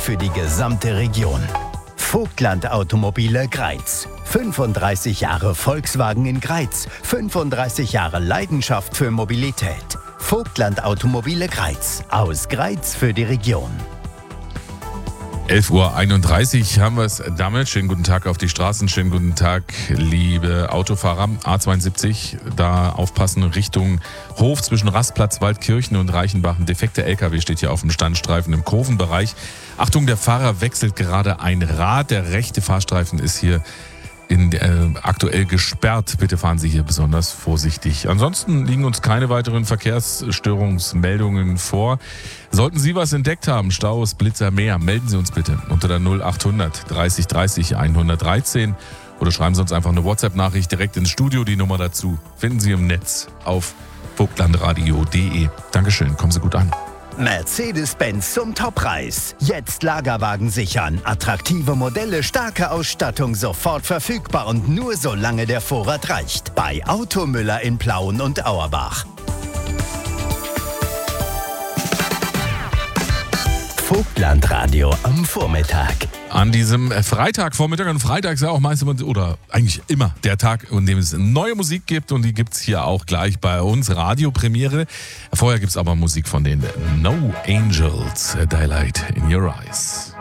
für die gesamte Region. Vogtland Automobile Greiz. 35 Jahre Volkswagen in Greiz. 35 Jahre Leidenschaft für Mobilität. Vogtland Automobile Greiz. Aus Greiz für die Region. 11.31 Uhr haben wir es damit. Schönen guten Tag auf die Straßen. Schönen guten Tag, liebe Autofahrer. A72, da aufpassen Richtung Hof zwischen Rastplatz, Waldkirchen und Reichenbach. Ein defekter LKW steht hier auf dem Standstreifen im Kurvenbereich. Achtung, der Fahrer wechselt gerade ein Rad. Der rechte Fahrstreifen ist hier aktuell gesperrt. Bitte fahren Sie hier besonders vorsichtig. Ansonsten liegen uns keine weiteren Verkehrsstörungsmeldungen vor. Sollten Sie was entdeckt haben, Staus, Blitzer, mehr, melden Sie uns bitte unter der 0800 30 30 113 oder schreiben Sie uns einfach eine WhatsApp-Nachricht direkt ins Studio. Die Nummer dazu finden Sie im Netz auf vogtlandradio.de. Dankeschön, kommen Sie gut an. Mercedes-Benz zum Toppreis. Jetzt Lagerwagen sichern. Attraktive Modelle, starke Ausstattung, sofort verfügbar und nur solange der Vorrat reicht. Bei Automüller in Plauen und Auerbach. Vogtlandradio am Vormittag. An diesem Freitagvormittag, und Freitag ist ja auch meistens oder eigentlich immer der Tag, an dem es neue Musik gibt, und die gibt es hier auch gleich bei uns, Radiopremiere. Vorher gibt es aber Musik von den No Angels, Daylight in Your Eyes.